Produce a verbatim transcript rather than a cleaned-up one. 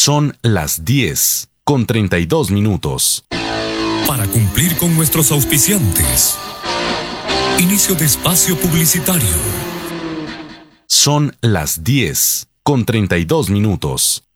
Son las diez con treinta y dos minutos. Para cumplir con nuestros auspiciantes. Inicio de espacio publicitario. Son las diez con treinta y dos minutos.